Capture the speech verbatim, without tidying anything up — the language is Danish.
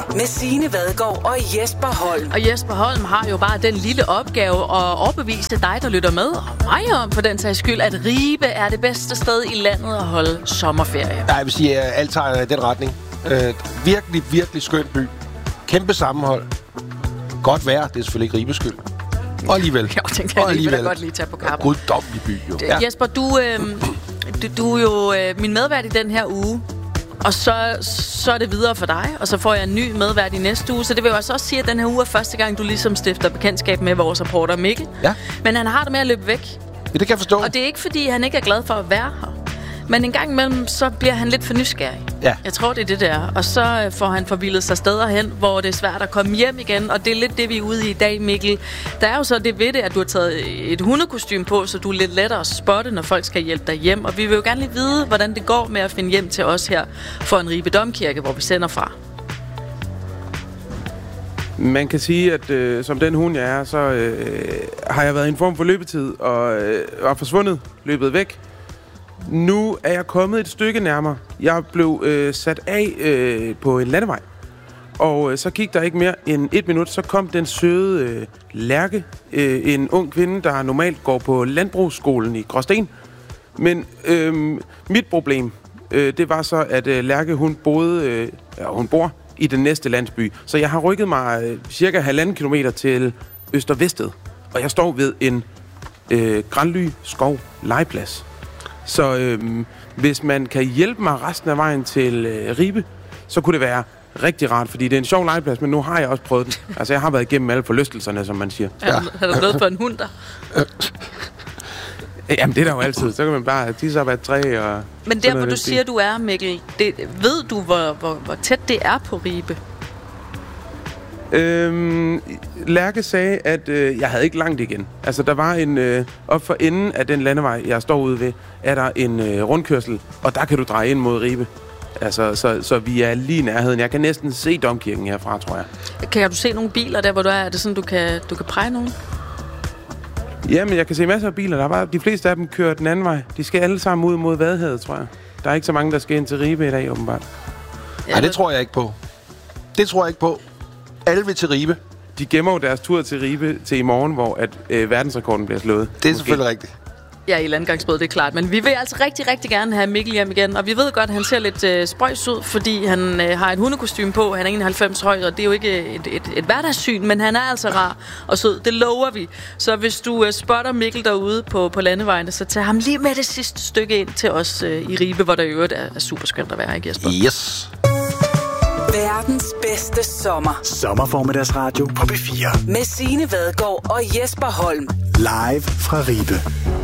med Signe Vadgaard og Jesper Holm. Og Jesper Holm har jo bare den lille opgave at overbevise dig, der lytter med, og mig om for den sags skyld, at Ribe er det bedste sted i landet at holde sommerferie. Nej, jeg vil sige, at alt tager i den retning. Øh, virkelig, virkelig skøn by. Kæmpe sammenhold. Godt vejr, det er selvfølgelig ikke Ribes skyld. Og alligevel. Jeg tænkte, at jeg vil godt lige tage på kappen. Guddommelig by, jo. Ja. Jesper, du, øh, du, du er jo øh, min medvært i den her uge. Og så, så er det videre for dig, og så får jeg en ny medvært i næste uge. Så det vil jo altså også sige, at den her uge er første gang, du ligesom stifter bekendtskab med vores reporter Mikkel. Ja. Men han har det med at løbe væk. Ja, det kan jeg forstå. Og det er ikke, fordi han ikke er glad for at være her. Men en gang imellem, så bliver han lidt for nysgerrig. Ja. Jeg tror, det er det der. Og så får han forvildet sig steder hen, hvor det er svært at komme hjem igen. Og det er lidt det, vi er ude i i dag, Mikkel. Der er jo så det ved det, at du har taget et hundekostyme på, så du er lidt lettere at spotte, når folk skal hjælpe dig hjem. Og vi vil jo gerne lige vide, hvordan det går med at finde hjem til os her for en Ribe Domkirke, hvor vi sender fra. Man kan sige, at øh, som den hund jeg er, så øh, har jeg været i en form for løbetid og øh, er forsvundet, løbet væk. Nu er jeg kommet et stykke nærmere. Jeg blev øh, sat af øh, på en landevej, og øh, så gik der ikke mere end et minut, så kom den søde øh, Lærke, øh, en ung kvinde, der normalt går på landbrugsskolen i Gråsten. Men øh, mit problem, øh, det var så, at øh, Lærke, hun boede, øh, ja, hun bor i den næste landsby. Så jeg har rykket mig øh, cirka halvanden kilometer til Øster-Vested, og jeg står ved en øh, Granly Skov legeplads. Så øhm, hvis man kan hjælpe mig resten af vejen til øh, Ribe, så kunne det være rigtig rart, fordi det er en sjov legeplads, men nu har jeg også prøvet den. Altså, jeg har været igennem alle forlystelserne, som man siger. Ja. Har du noget for en hund der? Jamen, det er der jo altid. Så kan man bare tisse op af et træ og... Men der, hvor du siger, du er, Mikkel, det, ved du, hvor, hvor, hvor tæt det er på Ribe? Øhm, Lærke sagde, at øh, jeg havde ikke langt igen. Altså, der var en... Øh, op for enden af den landevej, jeg står ude ved, er der en øh, rundkørsel, og der kan du dreje ind mod Ribe. Altså, så, så vi er lige i nærheden. Jeg kan næsten se Domkirken herfra, tror jeg. Kan du se nogle biler der, hvor du er? Er det sådan, du kan, du kan præge nogen? Jamen, jeg kan se masser af biler. Der er bare, de fleste af dem kører den anden vej. De skal alle sammen ud mod Vadehavet, tror jeg. Der er ikke så mange, der skal ind til Ribe i dag, åbenbart. Nej, det tror jeg ikke på. Det tror jeg ikke på. Alle vil til Ribe. De gemmer jo deres tur til Ribe til i morgen, hvor at, øh, verdensrekorden bliver slået. Det er Måske. selvfølgelig rigtigt. Ja, i landgangsbåd, det er klart. Men vi vil altså rigtig, rigtig gerne have Mikkel hjem igen. Og vi ved godt, at han ser lidt øh, spøjs ud, fordi han øh, har et hundekostyme på. Han er enoghalvfems høj, og det er jo ikke et, et, et hverdagssyn, men han er altså rar og sød. Det lover vi. Så hvis du øh, spotter Mikkel derude på, på landevejene, så tag ham lige med det sidste stykke ind til os øh, i Ribe, hvor der i øvrigt er, er super skønt at være, ikke Jesper? Yes. Verdens bedste sommer. Sommerformiddagsradio på P fire. Med Signe Vadgaard og Jesper Holm. Live fra Ribe.